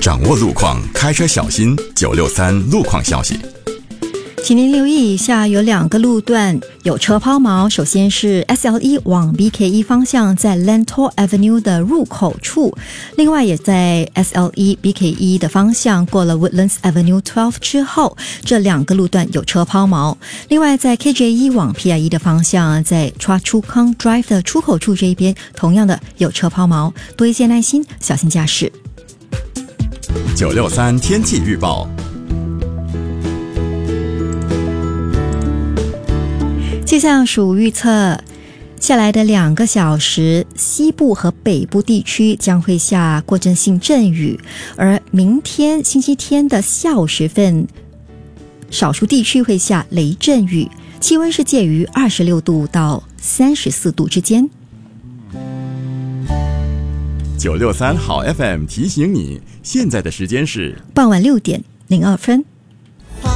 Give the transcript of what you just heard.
掌握路况，开车小心。963路况消息。 请您留意以下有2个路段有车抛锚。首先是 SL1 往 BK1 方向在 Lentor Avenue 的入口处，另外也在 SL1 BK1 的方向过了 Woodlands Avenue 12之后，这2个路段有车抛锚。另外在 KJ1 往 PI1 的方向在 Chua Chu Kang Drive 的出口处这一边同样的有车抛锚，多一些耐心，小心驾驶。 963天气预报。 气象署预测，下来的2个小时，西部和北部地区将会下过阵性阵雨，而明天星期天的下午时分，少数地区会下雷阵雨，气温是介于26度到34度之间。 963好 FM 提醒你，现在的时间是傍晚6点02分。